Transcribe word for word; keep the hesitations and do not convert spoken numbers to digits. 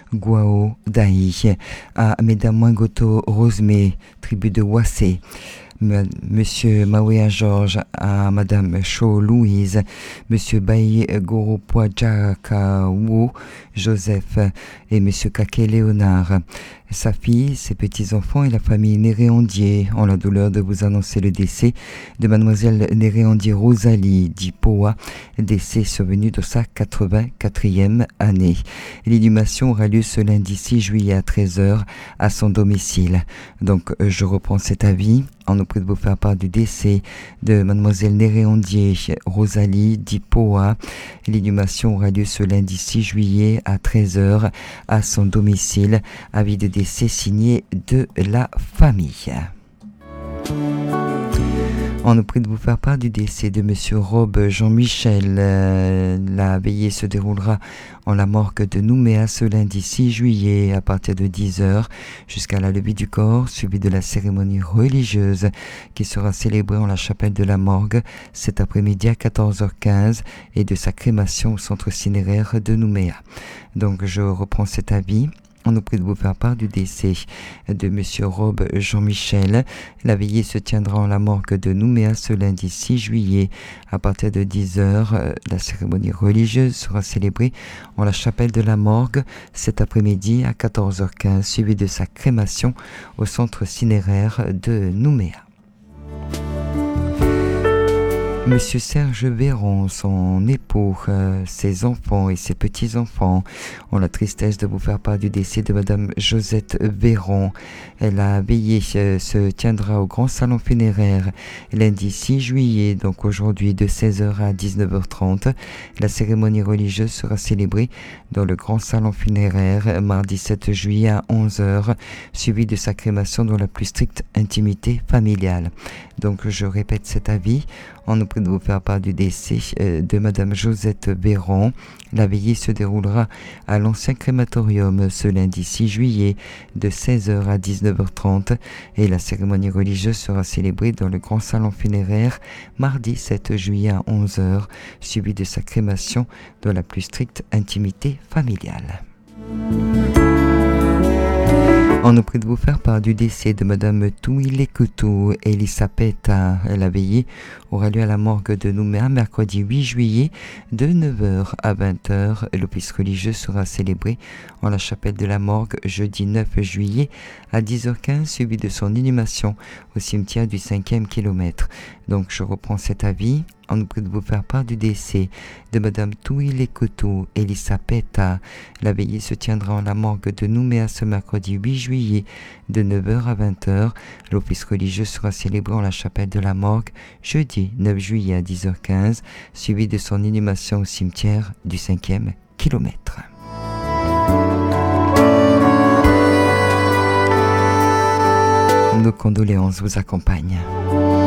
Guao Daï, à Mesdames Mwangoto Rosemée, tribu de Wassé, Monsieur Mawea Georges, à Madame Cho Louise, Monsieur Bayi Goropoadjakawo Joseph et Monsieur Kake Léonard. Sa fille, ses petits-enfants et la famille Néréandier ont la douleur de vous annoncer le décès de Mademoiselle Néréandier Rosalie Dipoa, décès survenu de sa quatre-vingt-quatrième année. L'inhumation aura lieu ce lundi six juillet à treize heures à son domicile. Donc je reprends cet avis. On nous prie de vous faire part du décès de Mademoiselle Néréandier Rosalie Dipoa. L'inhumation aura lieu ce lundi six juillet à treize heures à son domicile. Avis de décès signé de la famille. On nous prie de vous faire part du décès de Monsieur Rob Jean-Michel. Euh, la veillée se déroulera en la morgue de Nouméa ce lundi six juillet à partir de dix heures jusqu'à la levée du corps, suivi de la cérémonie religieuse qui sera célébrée en la chapelle de la morgue cet après-midi à quatorze heures quinze et de sa crémation au centre cinéraire de Nouméa. Donc je reprends cet avis. On nous prie de vous faire part du décès de Monsieur Rob Jean-Michel. La veillée se tiendra en la morgue de Nouméa ce lundi six juillet à partir de dix heures. La cérémonie religieuse sera célébrée en la chapelle de la morgue cet après-midi à quatorze heures quinze, suivie de sa crémation au centre cinéraire de Nouméa. Monsieur Serge Véron, son époux, euh, ses enfants et ses petits-enfants ont la tristesse de vous faire part du décès de Madame Josette Véron. La veillée euh, se tiendra au grand salon funéraire lundi six juillet, donc aujourd'hui de seize heures à dix-neuf heures trente. La cérémonie religieuse sera célébrée dans le grand salon funéraire mardi sept juillet à onze heures, suivie de sa crémation dans la plus stricte intimité familiale. Donc je répète cet avis. On nous prie de vous faire part du décès de Madame Josette Véron. La veillée se déroulera à l'ancien crématorium ce lundi six juillet de seize heures à dix-neuf heures trente et la cérémonie religieuse sera célébrée dans le grand salon funéraire mardi sept juillet à onze heures, suivi de sa crémation dans la plus stricte intimité familiale. On nous prie de vous faire part du décès de Madame Touilekutu Elisabeth. La veillée aura lieu à la morgue de Nouméa mercredi huit juillet de neuf heures à vingt heures. L'office religieux sera célébré en la chapelle de la morgue jeudi neuf juillet à dix heures quinze, suivi de son inhumation au cimetière du cinquième kilomètre. Donc je reprends cet avis. On nous prie de vous faire part du décès de Madame Touilekutu Elisabeth. La veillée se tiendra en la morgue de Nouméa ce mercredi huit juillet de neuf heures à vingt heures. L'office religieux sera célébré en la chapelle de la morgue jeudi neuf juillet à dix heures quinze, suivi de son inhumation au cimetière du cinquième kilomètre. Nos condoléances vous accompagnent.